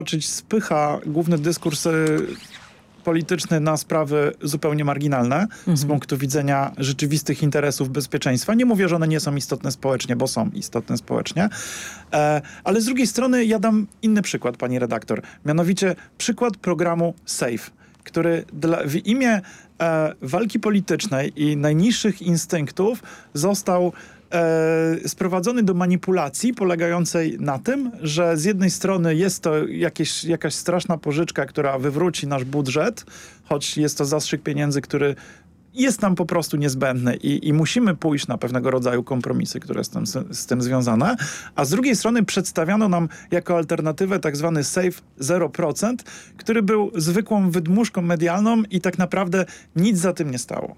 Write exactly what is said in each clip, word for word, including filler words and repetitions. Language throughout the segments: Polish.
spycha główny dyskurs polityczny na sprawy zupełnie marginalne mhm. z punktu widzenia rzeczywistych interesów bezpieczeństwa. Nie mówię, że one nie są istotne społecznie, bo są istotne społecznie. E, ale z drugiej strony ja dam inny przykład, pani redaktor. Mianowicie przykład programu SAFE, który dla, w imię e, walki politycznej i najniższych instynktów został E, sprowadzony do manipulacji polegającej na tym, że z jednej strony jest to jakieś, jakaś straszna pożyczka, która wywróci nasz budżet, choć jest to zastrzyk pieniędzy, który jest nam po prostu niezbędny i, i musimy pójść na pewnego rodzaju kompromisy, które z tym, z tym związane, a z drugiej strony przedstawiano nam jako alternatywę tak zwany SAFE zero procent, który był zwykłą wydmuszką medialną i tak naprawdę nic za tym nie stało.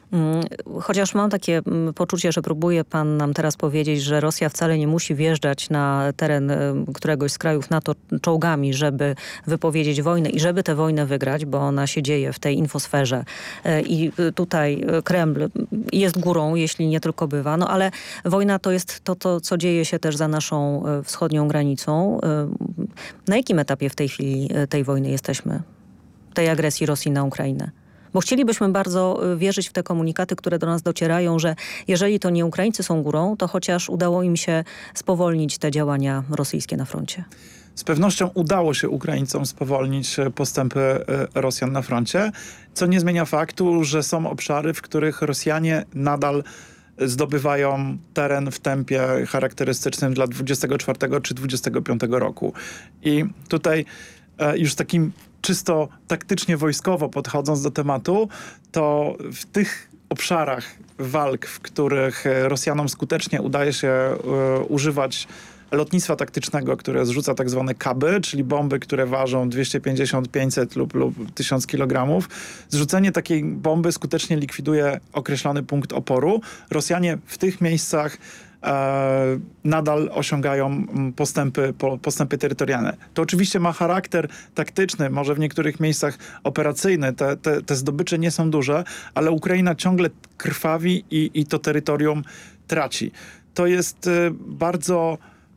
Chociaż mam takie poczucie, że próbuje pan nam teraz powiedzieć, że Rosja wcale nie musi wjeżdżać na teren któregoś z krajów NATO czołgami, żeby wypowiedzieć wojnę i żeby tę wojnę wygrać, bo ona się dzieje w tej infosferze. I tutaj Kreml jest górą, jeśli nie tylko bywa. No ale wojna to jest to, to, co dzieje się też za naszą wschodnią granicą. Na jakim etapie w tej chwili tej wojny jesteśmy? Tej agresji Rosji na Ukrainę? Bo chcielibyśmy bardzo wierzyć w te komunikaty, które do nas docierają, że jeżeli to nie Ukraińcy są górą, to chociaż udało im się spowolnić te działania rosyjskie na froncie. Z pewnością udało się Ukraińcom spowolnić postępy Rosjan na froncie, co nie zmienia faktu, że są obszary, w których Rosjanie nadal zdobywają teren w tempie charakterystycznym dla dwudziestego czwartego czy dwudziestego piątego roku. I tutaj już takim czysto taktycznie wojskowo podchodząc do tematu, to w tych obszarach walk, w których Rosjanom skutecznie udaje się y, używać lotnictwa taktycznego, które zrzuca tak zwane kaby, czyli bomby, które ważą dwieście pięćdziesiąt, pięćset lub, lub tysiąc kilogramów. Zrzucenie takiej bomby skutecznie likwiduje określony punkt oporu. Rosjanie w tych miejscach E, nadal osiągają postępy, po, postępy terytorialne. To oczywiście ma charakter taktyczny, może w niektórych miejscach operacyjny. Te, te, te zdobycze nie są duże, ale Ukraina ciągle krwawi i, i to terytorium traci. To jest e, bardzo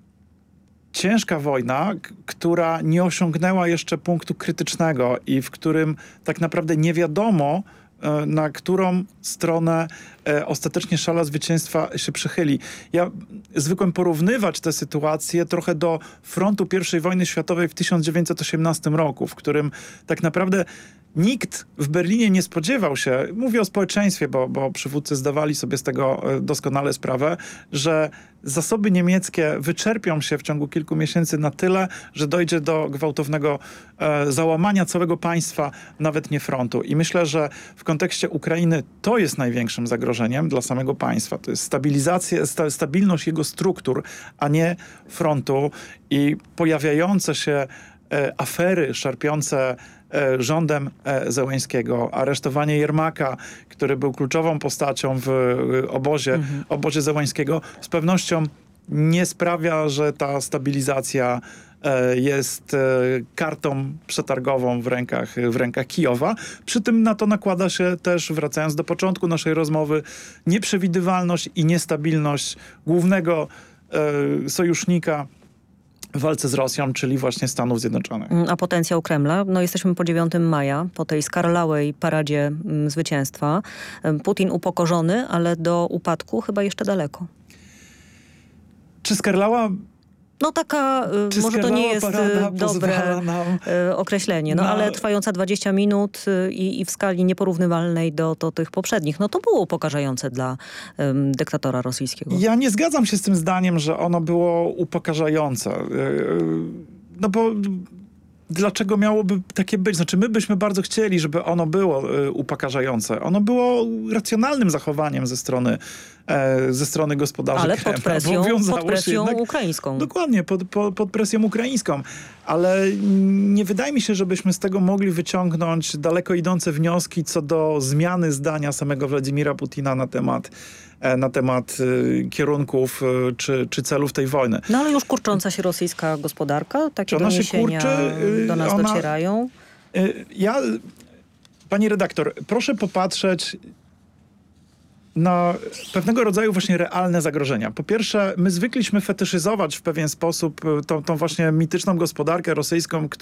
ciężka wojna, która nie osiągnęła jeszcze punktu krytycznego i w którym tak naprawdę nie wiadomo, na którą stronę e, ostatecznie szala zwycięstwa się przychyli. Ja zwykłem porównywać tę sytuację trochę do frontu pierwszej wojny światowej w tysiąc dziewięćset osiemnastym roku, w którym tak naprawdę nikt w Berlinie nie spodziewał się, mówię o społeczeństwie, bo, bo przywódcy zdawali sobie z tego doskonale sprawę, że zasoby niemieckie wyczerpią się w ciągu kilku miesięcy na tyle, że dojdzie do gwałtownego e, załamania całego państwa, nawet nie frontu. I myślę, że w kontekście Ukrainy to jest największym zagrożeniem dla samego państwa. To jest stabilizacja, sta, stabilność jego struktur, a nie frontu i pojawiające się e, afery szarpiące rządem Zełenskiego, aresztowanie Jermaka, który był kluczową postacią w obozie, mhm. obozie Zełenskiego, z pewnością nie sprawia, że ta stabilizacja jest kartą przetargową w rękach, w rękach Kijowa. Przy tym na to nakłada się też, wracając do początku naszej rozmowy, nieprzewidywalność i niestabilność głównego sojusznika w walce z Rosją, czyli właśnie Stanów Zjednoczonych. A potencjał Kremla? No jesteśmy po dziewiątego maja, po tej skarlałej paradzie m, zwycięstwa. Putin upokorzony, ale do upadku chyba jeszcze daleko. Czy skarlała... No taka, Czy może to nie jest dobre nam... określenie, no, no ale trwająca dwadzieścia minut i, i w skali nieporównywalnej do, do tych poprzednich. No to było upokarzające dla um, dyktatora rosyjskiego. Ja nie zgadzam się z tym zdaniem, że ono było upokarzające. No bo dlaczego miałoby takie być? Znaczy my byśmy bardzo chcieli, żeby ono było y, upokarzające. Ono było racjonalnym zachowaniem ze strony, e, ze strony gospodarzy Ale Kremla. pod presją, pod presją jednak, ukraińską. Dokładnie, pod, pod, pod presją ukraińską. Ale nie wydaje mi się, żebyśmy z tego mogli wyciągnąć daleko idące wnioski co do zmiany zdania samego Władimira Putina na temat na temat y, kierunków y, czy, czy celów tej wojny. No ale już kurcząca się rosyjska gospodarka, takie ona doniesienia się kurczy, y, do nas ona, docierają. Y, ja, pani redaktor, proszę popatrzeć na pewnego rodzaju właśnie realne zagrożenia. Po pierwsze, my zwykliśmy fetyszyzować w pewien sposób tą, tą właśnie mityczną gospodarkę rosyjską,